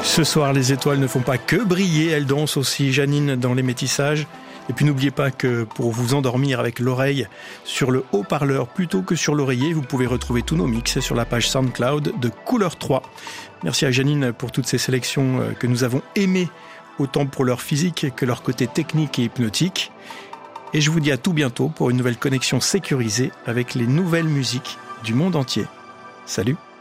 Ce soir, les étoiles ne font pas que briller, elles dansent aussi, Janine, dans les métissages. Et puis n'oubliez pas que pour vous endormir avec l'oreille sur le haut-parleur plutôt que sur l'oreiller, vous pouvez retrouver tous nos mix sur la page SoundCloud de Couleur 3. Merci à Janine pour toutes ces sélections que nous avons aimées, autant pour leur physique que leur côté technique et hypnotique. Et je vous dis à tout bientôt pour une nouvelle connexion sécurisée avec les nouvelles musiques du monde entier. Salut!